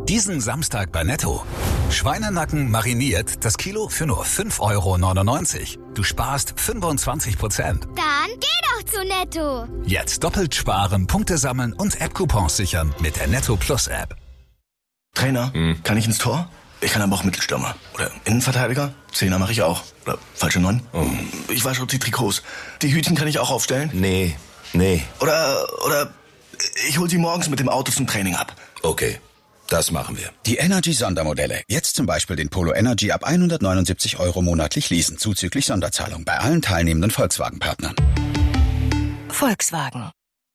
Diesen Samstag bei Netto. Schweinenacken mariniert, das Kilo für nur 5,99 €. Du sparst 25%. Dann geh doch zu Netto. Jetzt doppelt sparen, Punkte sammeln und App-Coupons sichern mit der Netto Plus App. Trainer, kann ich ins Tor? Ich kann aber auch Mittelstürmer. Oder Innenverteidiger? Zehner mache ich auch. Oder falsche 9? Ich wasche die Trikots. Die Hütchen kann ich auch aufstellen? Nee. Oder ich hol sie morgens mit dem Auto zum Training ab. Okay, das machen wir. Die Energy-Sondermodelle. Jetzt zum Beispiel den Polo Energy ab 179 € monatlich leasen, zuzüglich Sonderzahlung bei allen teilnehmenden Volkswagen-Partnern. Volkswagen.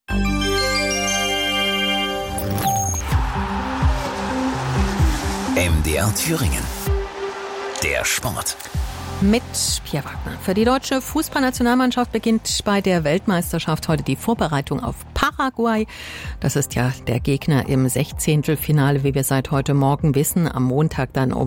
MDR Thüringen. Der Sport. Mit Pierre Wagner. Für die deutsche Fußballnationalmannschaft beginnt bei der Weltmeisterschaft heute die Vorbereitung auf Paraguay. Das ist ja der Gegner im 16. Wie wir seit heute Morgen wissen. Am Montag dann um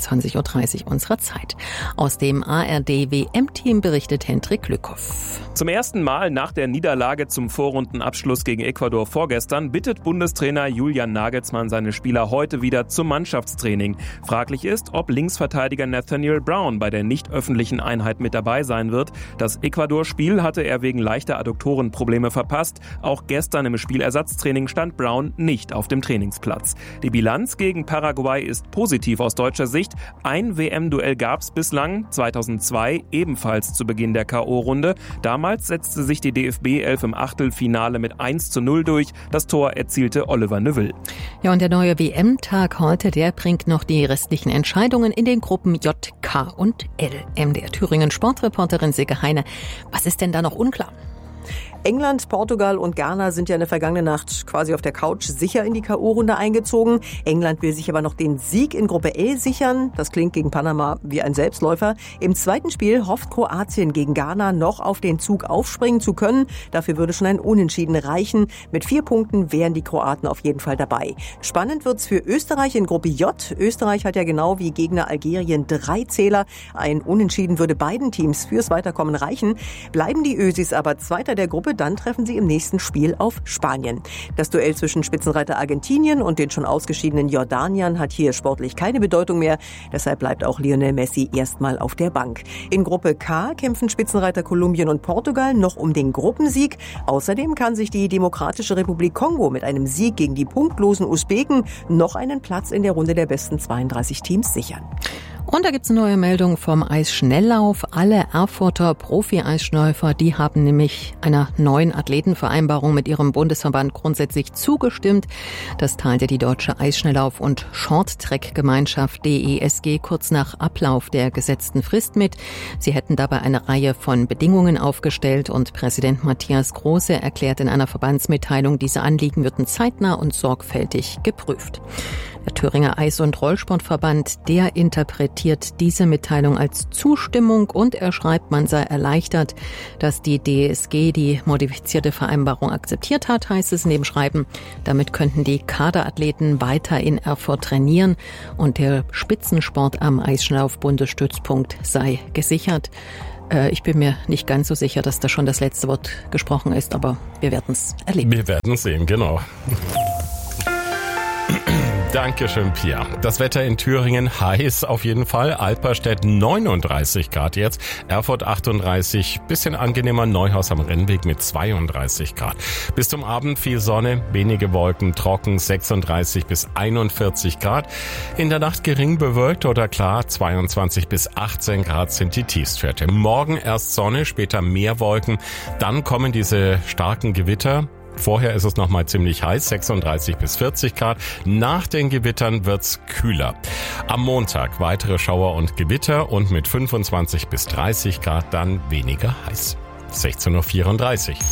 22:30 Uhr unserer Zeit. Aus dem ARD-WM-Team berichtet Hendrik Lückhoff. Zum ersten Mal nach der Niederlage zum Vorrundenabschluss gegen Ecuador vorgestern bittet Bundestrainer Julian Nagelsmann seine Spieler heute wieder zum Mannschaftstraining. Fraglich ist, ob Linksverteidiger Nathaniel Brown bei der nicht öffentlichen Einheit mit dabei sein wird. Das Ecuador-Spiel hatte er wegen leichter Adduktorenprobleme verpasst. Auch gestern im Spielersatztraining stand Brown nicht auf dem Trainingsplatz. Die Bilanz gegen Paraguay ist positiv aus deutscher Sicht. Ein WM-Duell gab es bislang, 2002, ebenfalls zu Beginn der K.O.-Runde. Damals setzte sich die DFB-11 im Achtelfinale mit 1:0 durch. Das Tor erzielte Oliver Neuville. Ja, und der neue WM-Tag heute, der bringt noch die restlichen Entscheidungen in den Gruppen J, K und L. MDR Thüringen Sportreporterin Silke Heine. Was ist denn da noch unklar? England, Portugal und Ghana sind ja in der vergangenen Nacht quasi auf der Couch sicher in die K.O.-Runde eingezogen. England will sich aber noch den Sieg in Gruppe L sichern. Das klingt gegen Panama wie ein Selbstläufer. Im zweiten Spiel hofft Kroatien gegen Ghana noch auf den Zug aufspringen zu können. Dafür würde schon ein Unentschieden reichen. Mit 4 Punkten wären die Kroaten auf jeden Fall dabei. Spannend wird's für Österreich in Gruppe J. Österreich hat ja genau wie Gegner Algerien 3 Zähler. Ein Unentschieden würde beiden Teams fürs Weiterkommen reichen. Bleiben die Ösis aber Zweiter der Gruppe, dann treffen sie im nächsten Spiel auf Spanien. Das Duell zwischen Spitzenreiter Argentinien und den schon ausgeschiedenen Jordaniern hat hier sportlich keine Bedeutung mehr. Deshalb bleibt auch Lionel Messi erstmal auf der Bank. In Gruppe K kämpfen Spitzenreiter Kolumbien und Portugal noch um den Gruppensieg. Außerdem kann sich die Demokratische Republik Kongo mit einem Sieg gegen die punktlosen Usbeken noch einen Platz in der Runde der besten 32 Teams sichern. Und da gibt's eine neue Meldung vom Eisschnelllauf. Alle Erfurter Profi-Eisschnellläufer, die haben nämlich einer neuen Athletenvereinbarung mit ihrem Bundesverband grundsätzlich zugestimmt. Das teilte die Deutsche Eisschnelllauf- und Shorttrack-Gemeinschaft DESG kurz nach Ablauf der gesetzten Frist mit. Sie hätten dabei eine Reihe von Bedingungen aufgestellt und Präsident Matthias Große erklärt in einer Verbandsmitteilung, diese Anliegen würden zeitnah und sorgfältig geprüft. Der Thüringer Eis- und Rollsportverband, der interpretiert diese Mitteilung als Zustimmung und er schreibt, man sei erleichtert, dass die DSG die modifizierte Vereinbarung akzeptiert hat, heißt es in dem Schreiben. Damit könnten die Kaderathleten weiter in Erfurt trainieren und der Spitzensport am Eisschnelllauf-Bundesstützpunkt sei gesichert. Ich bin mir nicht ganz so sicher, dass da schon das letzte Wort gesprochen ist, aber wir werden es erleben. Wir werden sehen, genau. Dankeschön, Pia. Das Wetter in Thüringen heiß auf jeden Fall. Alperstedt 39 Grad jetzt, Erfurt 38, bisschen angenehmer, Neuhaus am Rennweg mit 32 Grad. Bis zum Abend viel Sonne, wenige Wolken, trocken 36 bis 41 Grad. In der Nacht gering bewölkt oder klar, 22 bis 18 Grad sind die Tiefstwerte. Morgen erst Sonne, später mehr Wolken, dann kommen diese starken Gewitter. Vorher ist es nochmal ziemlich heiß, 36 bis 40 Grad. Nach den Gewittern wird's kühler. Am Montag weitere Schauer und Gewitter und mit 25 bis 30 Grad dann weniger heiß. 16:34 Uhr.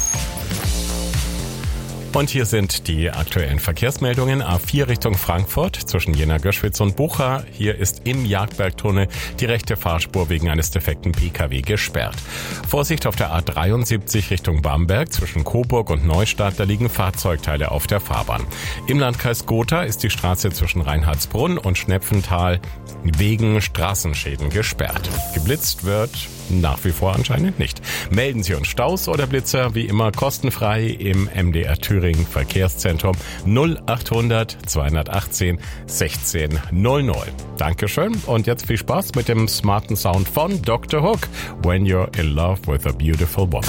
Und hier sind die aktuellen Verkehrsmeldungen. A4 Richtung Frankfurt zwischen Jena-Göschwitz und Bucha. Hier ist im Jagdbergtunnel die rechte Fahrspur wegen eines defekten Pkw gesperrt. Vorsicht auf der A73 Richtung Bamberg zwischen Coburg und Neustadt. Da liegen Fahrzeugteile auf der Fahrbahn. Im Landkreis Gotha ist die Straße zwischen Reinhardsbrunn und Schnepfental wegen Straßenschäden gesperrt. Geblitzt wird nach wie vor anscheinend nicht. Melden Sie uns Staus oder Blitzer wie immer kostenfrei im MDR Thüringen Thüringen Verkehrszentrum 0800 218 1600. Dankeschön und jetzt viel Spaß mit dem smarten Sound von Dr. Hook. When you're in love with a beautiful woman.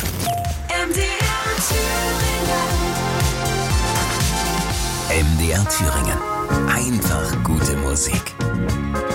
MDR Thüringen. Einfach gute Musik.